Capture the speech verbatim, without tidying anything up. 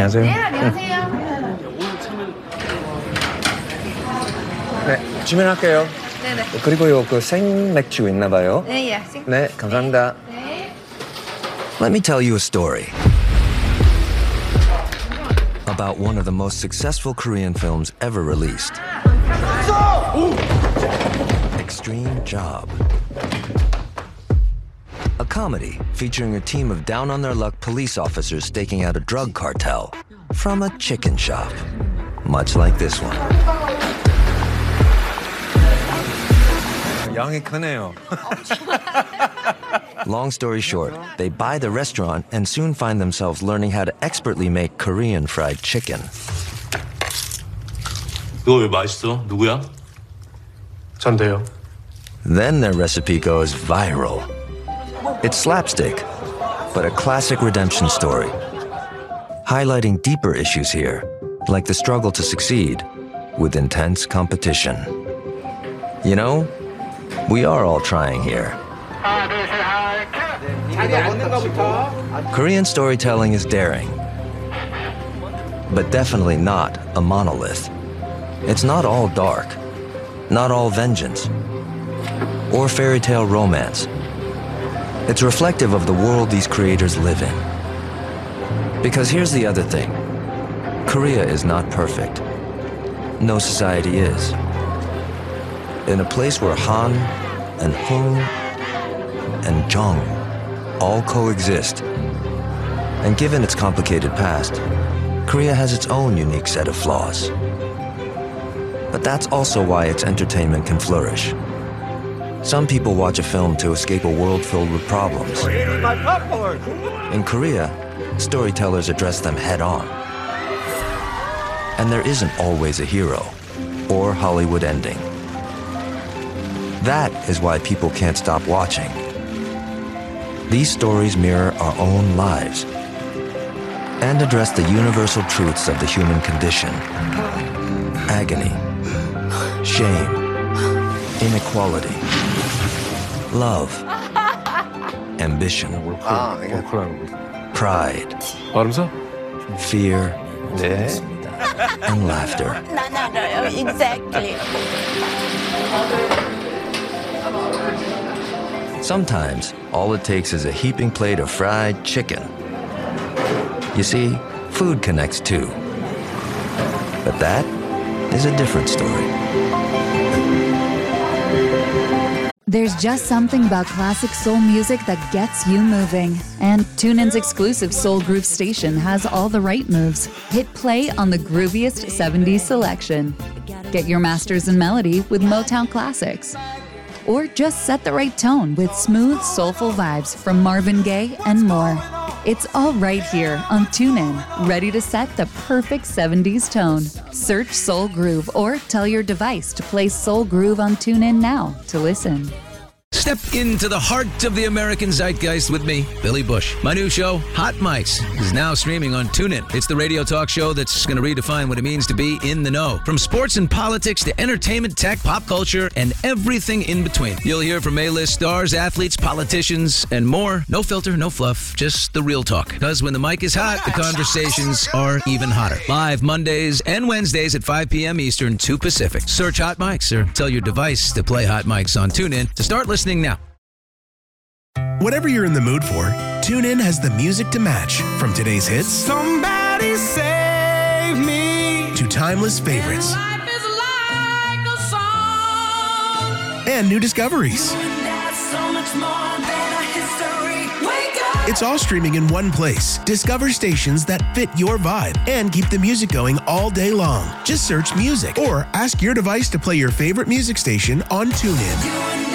안녕하세요. 네, 안녕하세요. 네, 주문할게요. 네네. 그리고요, 그 생맥주 있나 봐요. 네, 예. 네, 감사합니다. 네. Let me tell you a story about one of the most successful Korean films ever released. Extreme Job. A comedy featuring a team of down-on-their-luck police officers staking out a drug cartel from a chicken shop, much like this one. 양이 크네요. Long story short, they buy the restaurant and soon find themselves learning how to expertly make Korean fried chicken. 이거 왜 맛있어? 누구야? 전데요. Then their recipe goes viral. It's slapstick, but a classic redemption story, highlighting deeper issues here, like the struggle to succeed with intense competition. You know, we are all trying here. Korean storytelling is daring, but definitely not a monolith. It's not all dark, not all vengeance, or fairy tale romance. It's reflective of the world these creators live in. Because here's the other thing. Korea is not perfect. No society is. In a place where Han and Hung and Jung all coexist, and given its complicated past, Korea has its own unique set of flaws. But that's also why its entertainment can flourish. Some people watch a film to escape a world filled with problems. In Korea, storytellers address them head on. And there isn't always a hero or Hollywood ending. That is why people can't stop watching. These stories mirror our own lives and address the universal truths of the human condition: agony, shame, inequality, love, ambition, pride, 얼음서? fear, 네. and laughter. 난 알아요. Exactly. Sometimes, all it takes is a heaping plate of fried chicken. You see, food connects too. But that is a different story. There's just something about classic soul music that gets you moving. And TuneIn's exclusive Soul Groove station has all the right moves. Hit play on the grooviest seventies selection. Get your masters in melody with Motown classics. Or just set the right tone with smooth, soulful vibes from Marvin Gaye and more. It's all right here on TuneIn, ready to set the perfect seventies tone. Search Soul Groove or tell your device to play Soul Groove on TuneIn now to listen. Step into the heart of the American zeitgeist with me, Billy Bush. My new show, Hot Mics, is now streaming on TuneIn. It's the radio talk show that's going to redefine what it means to be in the know. From sports and politics to entertainment, tech, pop culture, and everything in between. You'll hear from A-list stars, athletes, politicians, and more. No filter, no fluff, just the real talk. Because when the mic is hot, the conversations are even hotter. Live Mondays and Wednesdays at five p.m. Eastern, two Pacific. Search Hot Mics or tell your device to play Hot Mics on TuneIn to start listening now. Whatever you're in the mood for, TuneIn has the music to match. From today's hits, Somebody save me, to timeless favorites, life is like a song, and new discoveries. that's so much more than a history. Wake up! It's all streaming in one place. Discover stations that fit your vibe and keep the music going all day long. Just search music or ask your device to play your favorite music station on TuneIn.